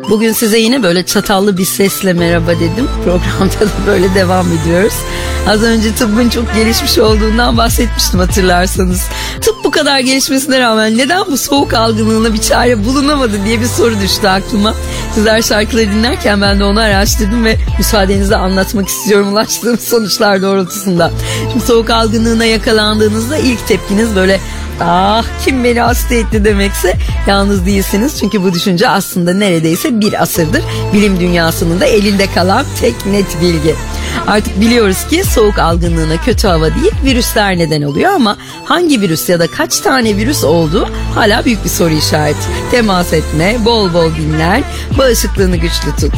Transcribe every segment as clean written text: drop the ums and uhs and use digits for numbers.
Bugün size yine böyle çatallı bir sesle merhaba dedim. Programda da böyle devam ediyoruz. Az önce tıbbın çok gelişmiş olduğundan bahsetmiştim hatırlarsanız. Tıp bu kadar gelişmesine rağmen neden bu soğuk algınlığına bir çare bulunamadı diye bir soru düştü aklıma. Sizler şarkıları dinlerken ben de onu araştırdım ve müsaadenizle anlatmak istiyorum ulaştığım sonuçlar doğrultusunda. Şimdi soğuk algınlığına yakalandığınızda ilk tepkiniz böyle kim beni hasta etti demekse yalnız değilsiniz. Çünkü bu düşünce aslında neredeyse bir asırdır bilim dünyasının da elinde kalan tek net bilgi. Artık biliyoruz ki soğuk algınlığına kötü hava değil virüsler neden oluyor ama hangi virüs ya da kaç tane virüs olduğu hala büyük bir soru işareti. Temas etme, bol bol dinlen, bağışıklığını güçlü tut.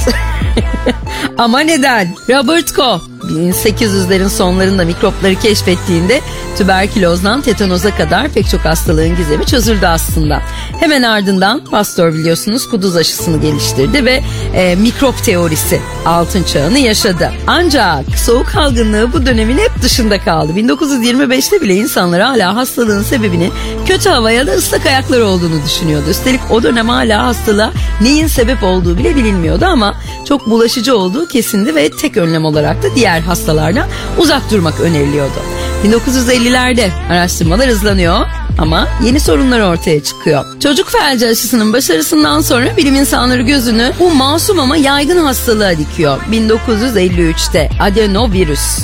Ama neden? Robert Koch 1800'lerin sonlarında mikropları keşfettiğinde tüberkülozdan tetanoza kadar pek çok hastalığın gizemi çözüldü aslında. Hemen ardından Pasteur biliyorsunuz kuduz aşısını geliştirdi ve mikrop teorisi altın çağını yaşadı. Ancak soğuk algınlığı bu dönemin hep dışında kaldı. 1925'te bile insanlar hala hastalığın sebebinin kötü hava ya da ıslak ayaklar olduğunu düşünüyordu. Üstelik o dönem hala hastalığa neyin sebep olduğu bile bilinmiyordu ama çok bulaşıcı olduğu kesindi ve tek önlem olarak da diğer hastalardan uzak durmak öneriliyordu. 1950'lerde araştırmalar hızlanıyor ama yeni sorunlar ortaya çıkıyor. Çocuk felci aşısının başarısından sonra bilim insanları gözünü bu masum ama yaygın hastalığa dikiyor. 1953'te adenovirüs,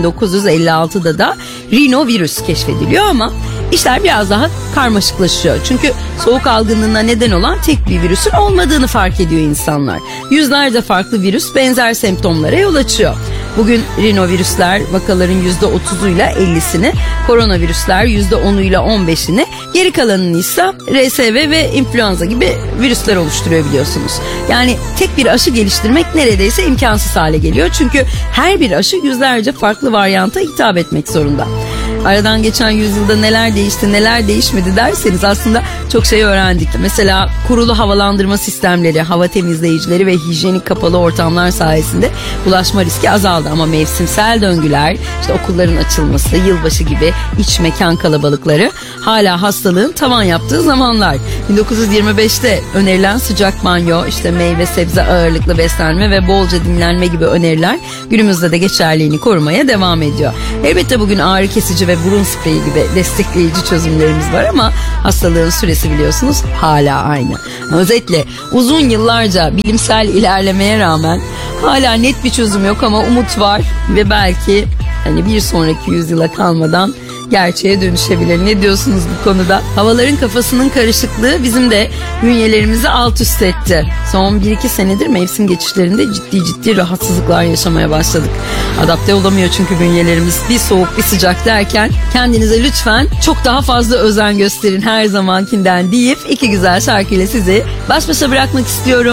1956'da da rinovirüs keşfediliyor ama işler biraz daha karmaşıklaşıyor. Çünkü soğuk algınlığına neden olan tek bir virüsün olmadığını fark ediyor insanlar. Yüzlerce farklı virüs benzer semptomlara yol açıyor. Bugün rinovirüsler vakaların %30'uyla 50'sini, koronavirüsler %10'uyla 15'ini, geri kalanını ise RSV ve influenza gibi virüsler oluşturuyor biliyorsunuz. Yani tek bir aşı geliştirmek neredeyse imkansız hale geliyor. Çünkü her bir aşı yüzlerce farklı varyanta hitap etmek zorunda. Aradan geçen yüzyılda neler değişti, neler değişmedi derseniz aslında çok şey öğrendik. Mesela kurulu havalandırma sistemleri, hava temizleyicileri ve hijyenik kapalı ortamlar sayesinde bulaşma riski azaldı. Ama mevsimsel döngüler, işte okulların açılması, yılbaşı gibi iç mekan kalabalıkları hala hastalığın tavan yaptığı zamanlar. 1925'te önerilen sıcak banyo, işte meyve sebze ağırlıklı beslenme ve bolca dinlenme gibi öneriler günümüzde de geçerliğini korumaya devam ediyor. Elbette bugün ağrı kesici ve burun spreyi gibi destekleyici çözümlerimiz var ama hastalığın süresi biliyorsunuz hala aynı. Özetle uzun yıllarca bilimsel ilerlemeye rağmen hala net bir çözüm yok ama umut var ve belki bir sonraki yüzyıla kalmadan gerçeğe dönüşebilir. Ne diyorsunuz bu konuda? Havaların kafasının karışıklığı bizim de bünyelerimizi alt üst etti. Son 1-2 senedir mevsim geçişlerinde ciddi rahatsızlıklar yaşamaya başladık. Adapte olamıyor çünkü bünyelerimiz bir soğuk bir sıcak derken kendinize lütfen çok daha fazla özen gösterin her zamankinden deyip iki güzel şarkıyla sizi baş başa bırakmak istiyorum.